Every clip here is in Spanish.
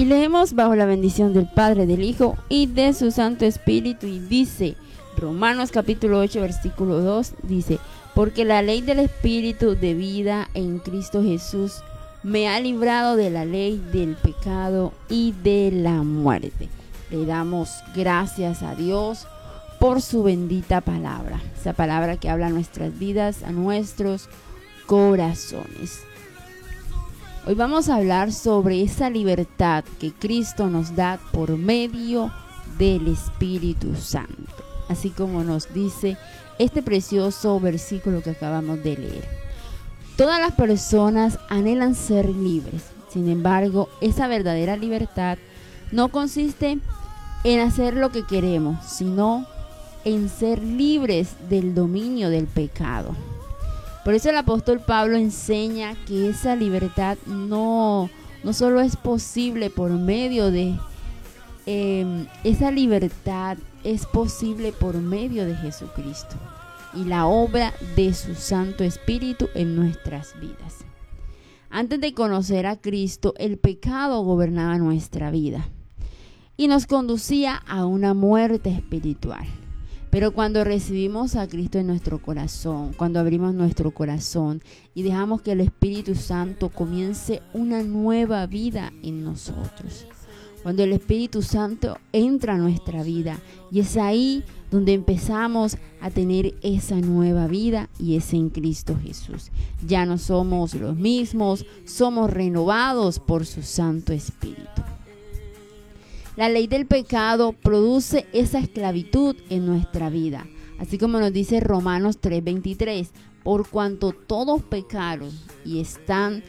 Y leemos bajo la bendición del Padre, del Hijo y de su Santo Espíritu, y dice, Romanos capítulo 8, versículo 2, dice, porque la ley del Espíritu de vida en Cristo Jesús me ha librado de la ley del pecado y de la muerte. Le damos gracias a Dios por su bendita palabra, esa palabra que habla a nuestras vidas, a nuestros corazones. Hoy vamos a hablar sobre esa libertad que Cristo nos da por medio del Espíritu Santo, así como nos dice este precioso versículo que acabamos de leer. Todas las personas anhelan ser libres, sin embargo, esa verdadera libertad no consiste en hacer lo que queremos, sino en ser libres del dominio del pecado. Por eso el apóstol Pablo enseña que esa libertad no solo es posible por medio de esa libertad es posible por medio de Jesucristo y la obra de su Santo Espíritu en nuestras vidas. Antes de conocer a Cristo, el pecado gobernaba nuestra vida y nos conducía a una muerte espiritual. Pero cuando recibimos a Cristo en nuestro corazón, cuando abrimos nuestro corazón y dejamos que el Espíritu Santo comience una nueva vida en nosotros, cuando el Espíritu Santo entra a nuestra vida, y es ahí donde empezamos a tener esa nueva vida, y es en Cristo Jesús. Ya no somos los mismos, somos renovados por su Santo Espíritu. La ley del pecado produce esa esclavitud en nuestra vida, así como nos dice Romanos 3:23, por cuanto todos pecaron y están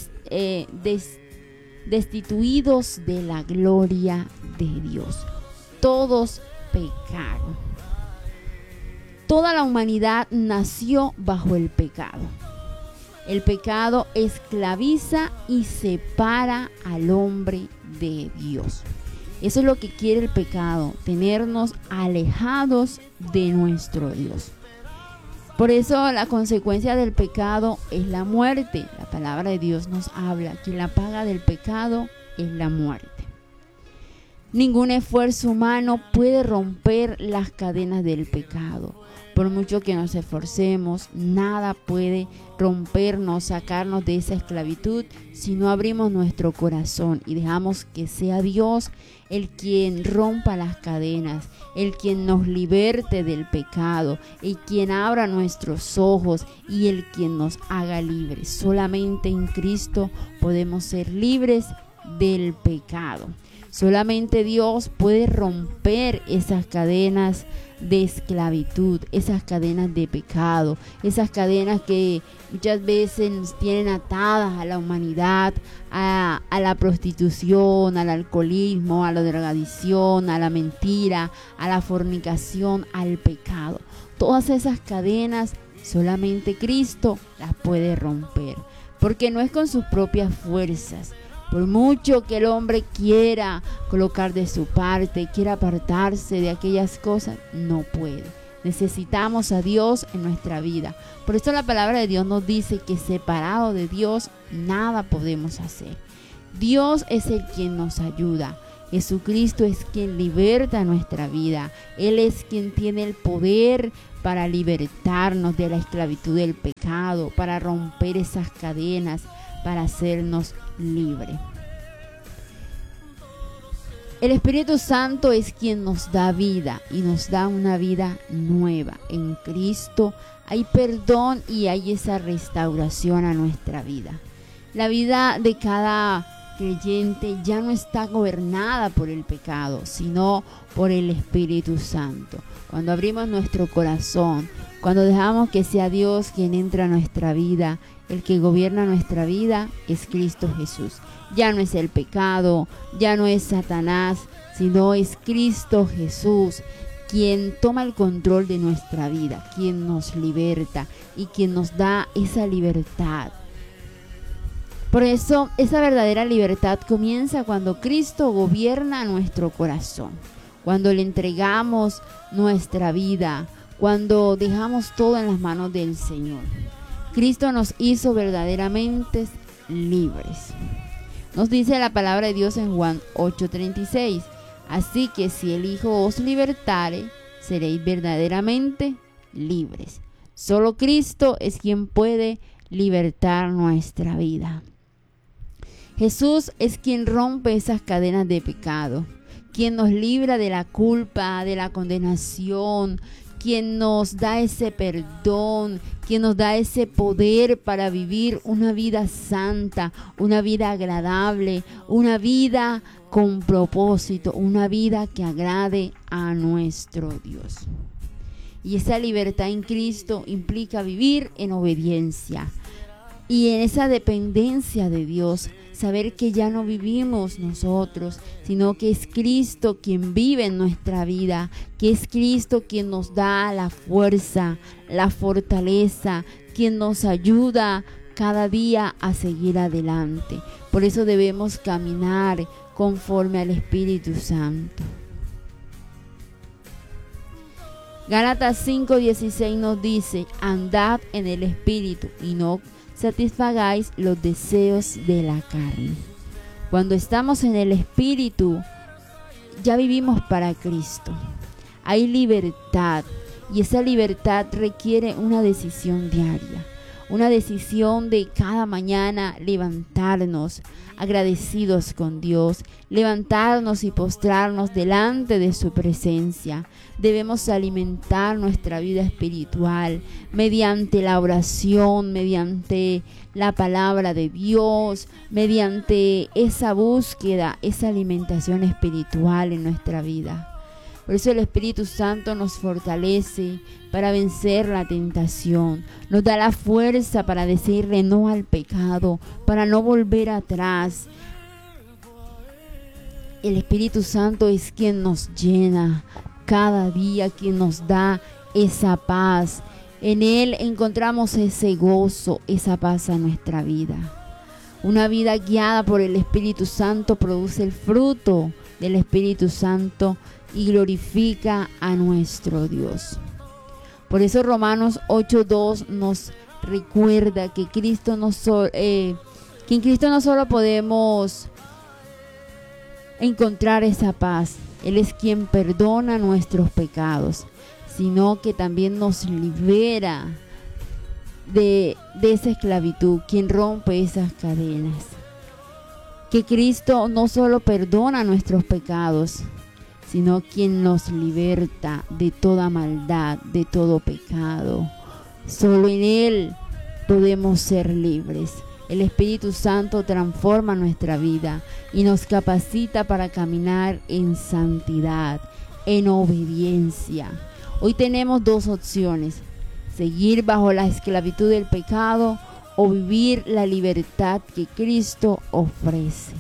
destituidos de la gloria de Dios. Todos pecaron. Toda la humanidad nació bajo el pecado. El pecado esclaviza y separa al hombre de Dios. Eso es lo que quiere el pecado, tenernos alejados de nuestro Dios. Por eso la consecuencia del pecado es la muerte. La palabra de Dios nos habla que la paga del pecado es la muerte. Ningún esfuerzo humano puede romper las cadenas del pecado. Por mucho que nos esforcemos, nada puede rompernos, sacarnos de esa esclavitud si no abrimos nuestro corazón y dejamos que sea Dios el quien rompa las cadenas, el quien nos liberte del pecado, el quien abra nuestros ojos y el quien nos haga libres. Solamente en Cristo podemos ser libres del pecado. Solamente Dios puede romper esas cadenas de esclavitud, esas cadenas de pecado, esas cadenas que muchas veces nos tienen atadas a la humanidad, a la prostitución, al alcoholismo, a la drogadicción, a la mentira, a la fornicación, al pecado. Todas esas cadenas solamente Cristo las puede romper, porque no es con sus propias fuerzas. Por mucho que el hombre quiera colocar de su parte, quiera apartarse de aquellas cosas, no puede. Necesitamos a Dios en nuestra vida. Por eso la palabra de Dios nos dice que separado de Dios nada podemos hacer. Dios es el quien nos ayuda. Jesucristo es quien liberta nuestra vida. Él es quien tiene el poder para libertarnos de la esclavitud del pecado, para romper esas cadenas, para hacernos libre. El Espíritu Santo es quien nos da vida y nos da una vida nueva. En Cristo hay perdón y hay esa restauración a nuestra vida. La vida de cada creyente ya no está gobernada por el pecado, sino por el Espíritu Santo. Cuando abrimos nuestro corazón, cuando dejamos que sea Dios quien entra a nuestra vida, el que gobierna nuestra vida es Cristo Jesús. Ya no es el pecado, ya no es Satanás, sino es Cristo Jesús quien toma el control de nuestra vida, quien nos liberta y quien nos da esa libertad. Por eso, esa verdadera libertad comienza cuando Cristo gobierna nuestro corazón, cuando le entregamos nuestra vida, cuando dejamos todo en las manos del Señor. Cristo nos hizo verdaderamente libres. Nos dice la palabra de Dios en Juan 8:36. Así que si el Hijo os libertare, seréis verdaderamente libres. Solo Cristo es quien puede libertar nuestra vida. Jesús es quien rompe esas cadenas de pecado, quien nos libra de la culpa, de la condenación, quien nos da ese perdón, quien nos da ese poder para vivir una vida santa, una vida agradable, una vida con propósito, una vida que agrade a nuestro Dios. Y esa libertad en Cristo implica vivir en obediencia y en esa dependencia de Dios, saber que ya no vivimos nosotros, sino que es Cristo quien vive en nuestra vida, que es Cristo quien nos da la fuerza, la fortaleza, quien nos ayuda cada día a seguir adelante. Por eso debemos caminar conforme al Espíritu Santo. Gálatas 5:16 nos dice: andad en el Espíritu y no satisfagáis los deseos de la carne. Cuando estamos en el Espíritu, ya vivimos para Cristo. Hay libertad, y esa libertad requiere una decisión diaria. Una decisión de cada mañana levantarnos agradecidos con Dios, levantarnos y postrarnos delante de su presencia. Debemos alimentar nuestra vida espiritual mediante la oración, mediante la palabra de Dios, mediante esa búsqueda, esa alimentación espiritual en nuestra vida. Por eso el Espíritu Santo nos fortalece para vencer la tentación. Nos da la fuerza para decirle no al pecado, para no volver atrás. El Espíritu Santo es quien nos llena cada día, quien nos da esa paz. En Él encontramos ese gozo, esa paz en nuestra vida. Una vida guiada por el Espíritu Santo produce el fruto del Espíritu Santo y glorifica a nuestro Dios. Por eso Romanos 8:2 nos recuerda que en Cristo no solo podemos encontrar esa paz. Él es quien perdona nuestros pecados, sino que también nos libera de esa esclavitud, quien rompe esas cadenas. Que Cristo no solo perdona nuestros pecados, sino quien nos liberta de toda maldad, de todo pecado. Solo en Él podemos ser libres. El Espíritu Santo transforma nuestra vida y nos capacita para caminar en santidad, en obediencia. Hoy tenemos dos opciones: seguir bajo la esclavitud del pecado o vivir la libertad que Cristo ofrece.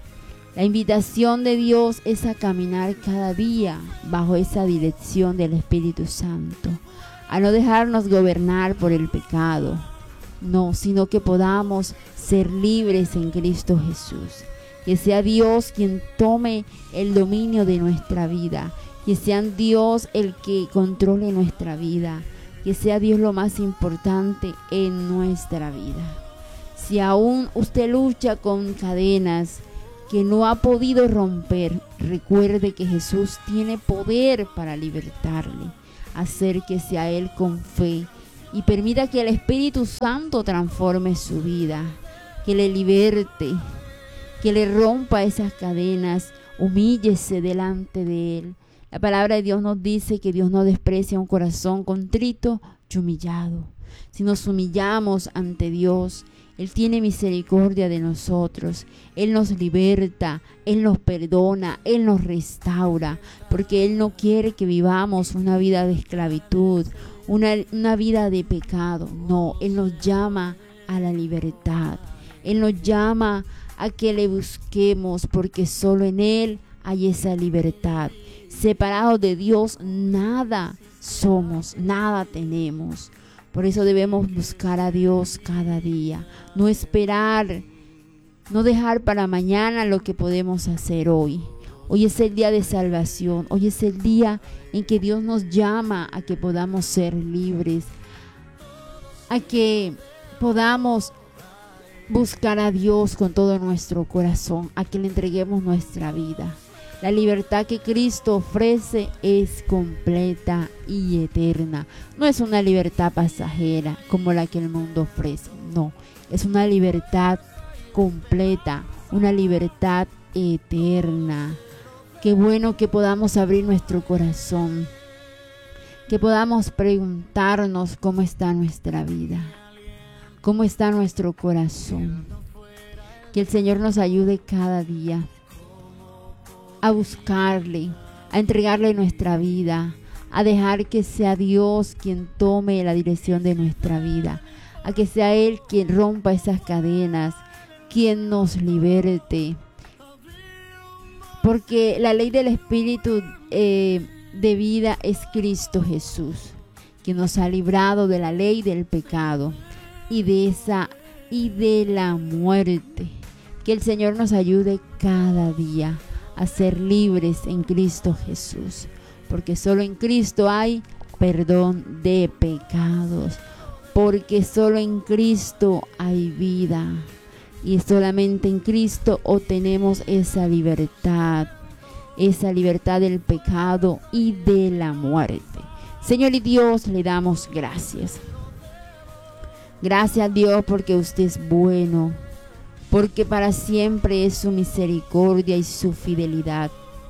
La invitación de Dios es a caminar cada día bajo esa dirección del Espíritu Santo, a no dejarnos gobernar por el pecado, no, sino que podamos ser libres en Cristo Jesús. Que sea Dios quien tome el dominio de nuestra vida, que sea Dios el que controle nuestra vida, que sea Dios lo más importante en nuestra vida. Si aún usted lucha con cadenas que no ha podido romper, recuerde que Jesús tiene poder para libertarle. Acérquese a Él con fe y permita que el Espíritu Santo transforme su vida, que le liberte, que le rompa esas cadenas. Humíllese delante de Él. La palabra de Dios nos dice que Dios no desprecia un corazón contrito y humillado. Si nos humillamos ante Dios, Él tiene misericordia de nosotros. Él nos liberta, Él nos perdona, Él nos restaura, porque Él no quiere que vivamos una vida de esclavitud, una vida de pecado. No, Él nos llama a la libertad. Él nos llama a que le busquemos, porque solo en Él hay esa libertad. Separados de Dios, nada somos, nada tenemos. Por eso debemos buscar a Dios cada día, no esperar, no dejar para mañana lo que podemos hacer hoy. Hoy es el día de salvación, hoy es el día en que Dios nos llama a que podamos ser libres, a que podamos buscar a Dios con todo nuestro corazón, a que le entreguemos nuestra vida. La libertad que Cristo ofrece es completa y eterna. No es una libertad pasajera como la que el mundo ofrece. No, es una libertad completa, una libertad eterna. Qué bueno que podamos abrir nuestro corazón, que podamos preguntarnos cómo está nuestra vida, cómo está nuestro corazón. Que el Señor nos ayude cada día a buscarle, a entregarle nuestra vida, a dejar que sea Dios quien tome la dirección de nuestra vida, a que sea Él quien rompa esas cadenas, quien nos liberte. Porque la ley del Espíritu de vida es Cristo Jesús, quien nos ha librado de la ley del pecado y de la muerte. Que el Señor nos ayude cada día a ser libres en Cristo Jesús, porque solo en Cristo hay perdón de pecados, porque solo en Cristo hay vida, y solamente en Cristo obtenemos esa libertad del pecado y de la muerte. Señor y Dios, le damos gracias. Gracias, Dios, porque usted es bueno, porque para siempre es su misericordia y su fidelidad.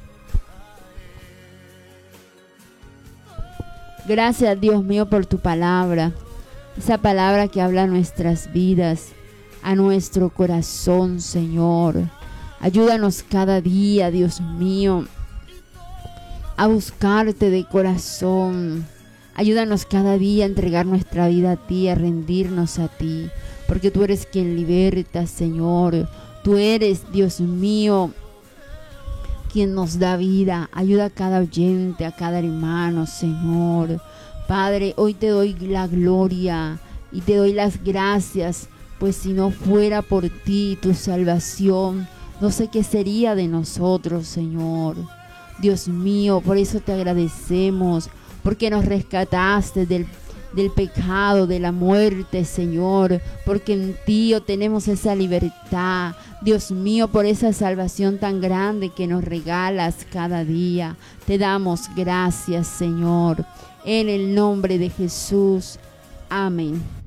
Gracias, Dios mío, por tu palabra, esa palabra que habla a nuestras vidas, a nuestro corazón, Señor. Ayúdanos cada día, Dios mío, a buscarte de corazón. Ayúdanos cada día a entregar nuestra vida a ti, a rendirnos a ti, porque tú eres quien liberta, Señor. Tú eres, Dios mío, quien nos da vida. Ayuda a cada oyente, a cada hermano, Señor. Padre, hoy te doy la gloria y te doy las gracias, pues si no fuera por ti, tu salvación, no sé qué sería de nosotros, Señor. Dios mío, por eso te agradecemos, porque nos rescataste del pecado, de la muerte, Señor, porque en ti tenemos esa libertad. Dios mío, por esa salvación tan grande que nos regalas cada día. Te damos gracias, Señor, en el nombre de Jesús. Amén.